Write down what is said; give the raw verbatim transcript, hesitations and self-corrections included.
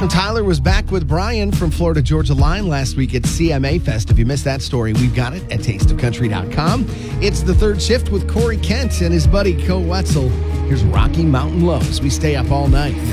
And Tyler was back with Brian from Florida Georgia Line last week at C M A Fest. If you missed that story, we've got it at taste of country dot com. It's the third shift with Corey Kent and his buddy Co Wetzel. Here's Rocky Mountain Lows. We stay up all night.